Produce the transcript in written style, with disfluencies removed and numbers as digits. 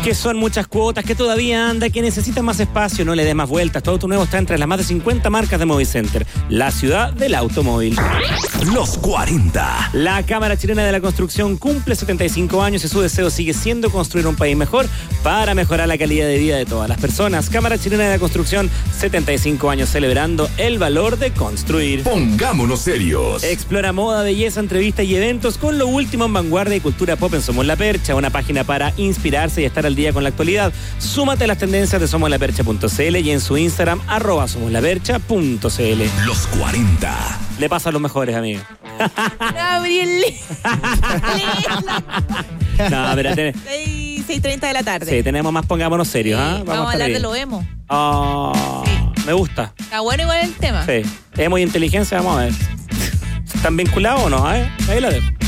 Que son muchas cuotas, que todavía anda, que necesita más espacio, no le dé más vueltas. Todo tu nuevo está entre las más de 50 marcas de Movicenter, la ciudad del automóvil. Los 40. La Cámara Chilena de la Construcción cumple 75 años y su deseo sigue siendo construir un país mejor para mejorar la calidad de vida de todas las personas. Cámara Chilena de la Construcción, 75 años celebrando el valor de construir. Pongámonos serios. Explora moda, belleza, entrevistas y eventos con lo último en vanguardia y cultura pop en Somos La Percha, una página para inspirarse y estar al día con la actualidad. Súmate a las tendencias de somoslapercha.cl y en su Instagram @somoslapercha.cl. Los 40. Le pasa a los mejores, amigos. Gabriel. No, espérate. 6:30 de la tarde. Sí, tenemos más, pongámonos serios. ¿Ah? Vamos a hablar bien. de lo emo. Sí. Me gusta. Está bueno igual el tema. Sí. Emo y inteligencia, vamos a ver. ¿Están vinculados o no? Ahí la dejo.